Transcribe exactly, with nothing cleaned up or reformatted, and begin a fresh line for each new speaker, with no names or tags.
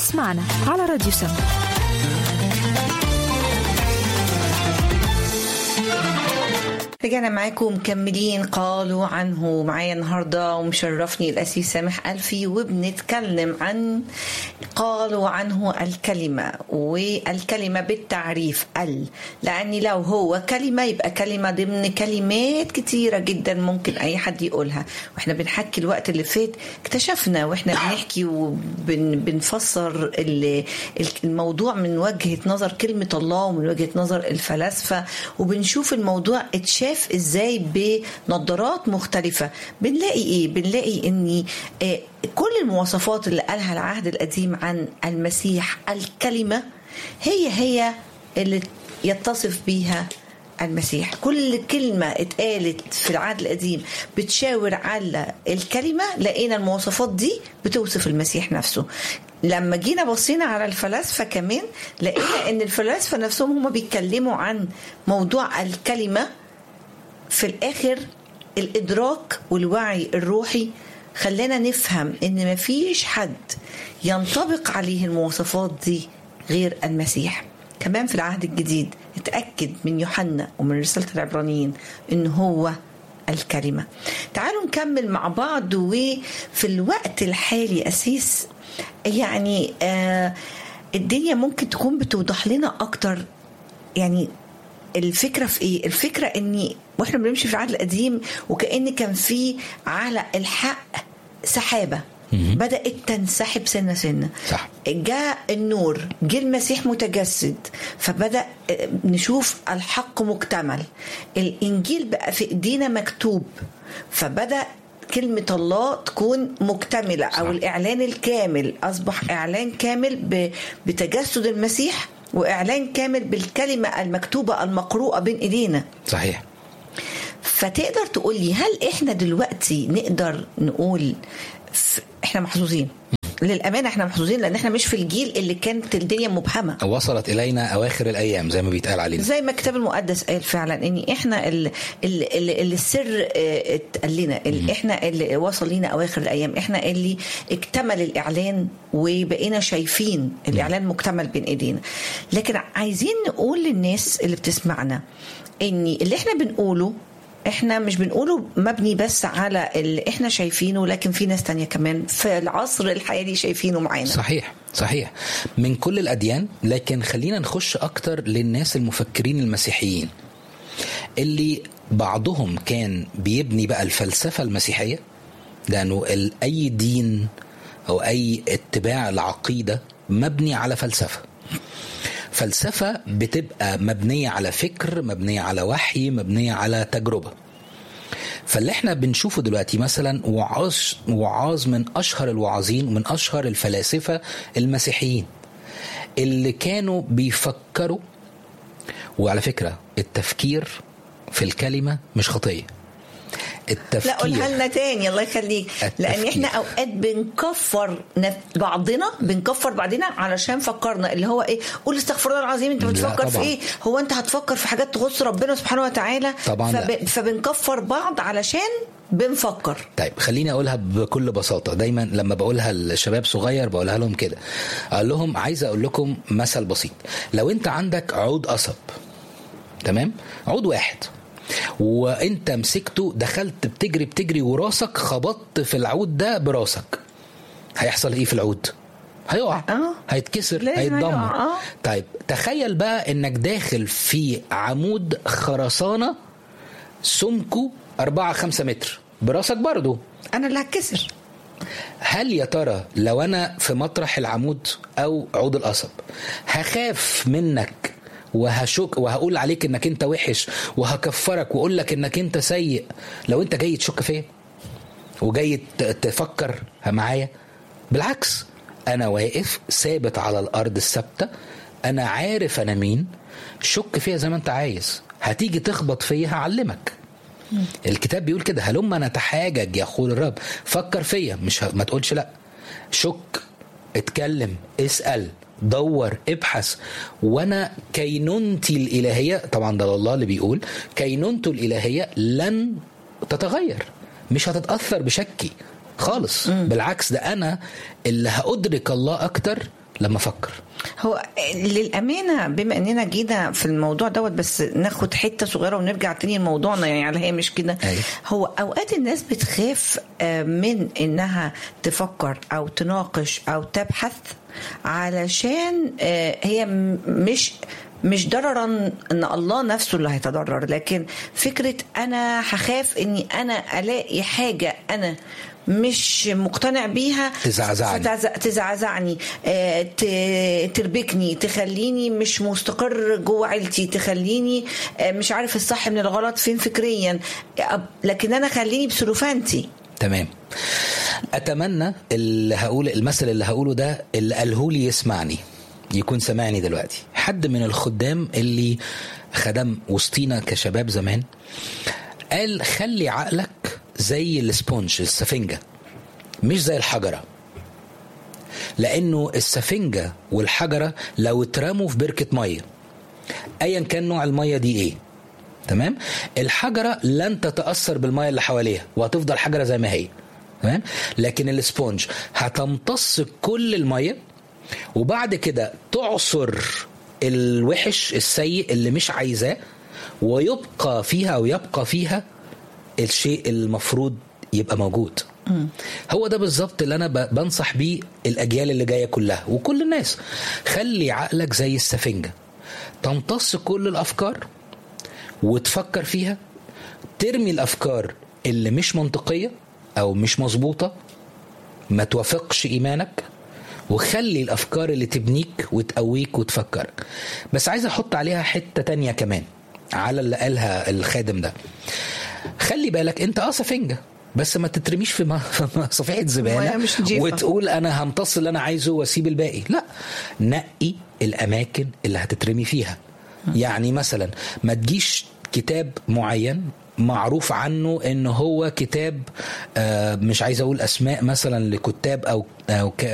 اسمعنا على راديو سما.
رجعنا معاكم مكملين قالوا عنه. معايا النهارده ومشرفني الأسيس سامح ألفي، وبنتكلم عن قالوا عنه الكلمة، والكلمة بالتعريف ال، لأن لو هو كلمة يبقى كلمة ضمن كلمات كتيرة جدا ممكن أي حد يقولها. وإحنا بنحكي الوقت اللي فات اكتشفنا وإحنا بنحكي وبنفسر الموضوع من وجهة نظر كلمة الله ومن وجهة نظر الفلاسفة، وبنشوف الموضوع اتشاف ازاي بنظارات مختلفة. بنلاقي ايه؟ بنلاقي ان كل المواصفات اللي قالها العهد القديم عن المسيح الكلمة هي هي اللي يتصف بيها المسيح. كل كلمة اتقالت في العهد القديم بتشاور على الكلمة، لقينا المواصفات دي بتوصف المسيح نفسه. لما جينا بصينا على الفلاسفة كمان لقينا ان الفلاسفة نفسهم هم بيتكلموا عن موضوع الكلمة. في الآخر الإدراك والوعي الروحي خلانا نفهم إن مفيش حد ينطبق عليه المواصفات دي غير المسيح. كمان في العهد الجديد اتأكد من يوحنا ومن رسالة العبرانيين إن هو الكلمة. تعالوا نكمل مع بعض. وفي الوقت الحالي أسيس يعني آه الدنيا ممكن تكون بتوضح لنا أكتر. يعني الفكرة في إيه؟ الفكرة إني وإحنا بنمشي في العهد القديم وكأن كان في على الحق سحابة بدأت تنسحب سنة سنة.
صح.
جاء النور، جاء المسيح متجسد، فبدأ نشوف الحق مكتمل. الإنجيل بقى في إيدينا مكتوب، فبدأ كلمة الله تكون مكتملة. صح. أو الإعلان الكامل أصبح إعلان كامل بتجسد المسيح، وإعلان كامل بالكلمة المكتوبة المقروءة بين إيدينا.
صحيح.
فتقدر تقول لي هل إحنا دلوقتي نقدر نقول إحنا محظوظين؟ للأمانة إحنا محظوظين لأن إحنا مش في الجيل اللي كانت الدنيا مبهمة.
وصلت إلينا أواخر الأيام زي ما بيتقال علينا، زي
ما الكتاب المقدس قال فعلا إن إحنا اللي, اللي, اللي السر اتقال لنا، اللي إحنا اللي وصل لنا أواخر الأيام، إحنا اللي اكتمل الإعلان وبقينا شايفين الإعلان مكتمل بين إيدينا. لكن عايزين نقول للناس اللي بتسمعنا إن اللي إحنا بنقوله احنا مش بنقوله مبني بس على اللي احنا شايفينه، لكن في ناس تانية كمان في العصر الحالي شايفينه معانا.
صحيح صحيح من كل الأديان. لكن خلينا نخش أكتر للناس المفكرين المسيحيين اللي بعضهم كان بيبني بقى الفلسفة المسيحية، لأنه أي دين أو أي اتباع العقيدة مبني على فلسفة. فلسفة بتبقى مبنية على فكر، مبنية على وحي، مبنية على تجربة. فاللي احنا بنشوفه دلوقتي مثلا وعاظ وعاظ من أشهر الوعاظين ومن أشهر الفلاسفة المسيحيين اللي كانوا بيفكروا. وعلى فكرة التفكير في الكلمة مش خطية. التفكير.
لا قولها لنا تاني الله يخليك. لأن احنا أوقات بنكفر بعضنا بنكفر بعضنا علشان فكرنا اللي هو ايه، قول استغفر الله العظيم انت بتفكر في ايه؟ هو انت هتفكر في حاجات تخص ربنا سبحانه وتعالى؟
طبعا
فب... فبنكفر بعض علشان بنفكر.
طيب خليني أقولها بكل بساطة. دايما لما بقولها للشباب صغير بقولها لهم كده، أقول لهم عايز أقول لكم مثل بسيط. لو انت عندك عود قصب، تمام، عود واحد، وانت مسكته دخلت بتجري بتجري وراسك خبطت في العود ده براسك، هيحصل ايه في العود؟ هيقع،
أه.
هيتكسر، هيتدمر. أه. طيب تخيل بقى انك داخل في عمود خرسانة سمكه أربعة خمسة متر براسك برضو،
انا اللي هتكسر.
هل يا ترى لو انا في مطرح العمود او عود القصب هخاف منك وهشك وهقول عليك انك انت وحش وهكفرك واقول لك انك انت سيء لو انت جاي تشك فيا وجاي تفكر معايا؟ بالعكس، انا واقف ثابت على الارض الثابته، انا عارف انا مين، شك فيا زي ما انت عايز، هتيجي تخبط فيا هعلمك. الكتاب بيقول كده، هلما نتحاجج يقول الرب، فكر فيا، مش ه... ما تقولش لا، شك، اتكلم، اسأل، دور، ابحث. وانا كينونتي الالهيه، طبعا ده الله اللي بيقول كينونته الالهيه لن تتغير، مش هتتاثر بشكي خالص. م. بالعكس، ده انا اللي هادرك الله اكتر لما افكر.
هو للأمانة بما أننا جينا في الموضوع دوت، بس ناخد حتة صغيرة ونرجع تاني لموضوعنا يعني على هامش كده. هو أوقات الناس بتخاف من أنها تفكر أو تناقش أو تبحث علشان هي مش مش ضررا ان الله نفسه اللي هيتضرر، لكن فكرة انا هخاف اني انا الاقي حاجة انا مش مقتنع بيها
تزعزعني
تزعزعني تربكني، تخليني مش مستقر جوه عيلتي، تخليني مش عارف الصح من الغلط فين فكريا، لكن انا خليني بسلوفانتي.
تمام. اتمنى اللي هقول المثل اللي هقوله ده اللي قاله لي يسمعني، يكون سمعني دلوقتي. حد من الخدام اللي خدم وسطينا كشباب زمان قال خلي عقلك زي السبونج، السفنجة، مش زي الحجرة، لأنه السفنجة والحجرة لو اترموا في بركة مية أيا كان نوع المية دي ايه، تمام، الحجرة لن تتأثر بالمية اللي حواليها وهتفضل حجرة زي ما هي، تمام، لكن السبونج هتمتص كل المية وبعد كده تعصر الوحش السيء اللي مش عايزاه ويبقى فيها أو يبقى فيها الشيء المفروض يبقى موجود. م. هو ده بالظبط اللي أنا بنصح بيه الأجيال اللي جاية كلها وكل الناس. خلي عقلك زي السفنجة، تمتص كل الأفكار وتفكر فيها، ترمي الأفكار اللي مش منطقية أو مش مظبوطة ما توافقش إيمانك، وخلي الأفكار اللي تبنيك وتقويك وتفكرك. بس عايز أحط عليها حتة تانية كمان على اللي قالها الخادم ده. خلي بالك أنت آه سفنجة، بس ما تترميش في صفيحة زبالة وتقول أنا همتص اللي أنا عايزه واسيب الباقي. لا، نقي الأماكن اللي هتترمي فيها. يعني مثلا ما تجيش كتاب معين معروف عنه انه هو كتاب مش عايز اقول اسماء مثلا لكتاب او او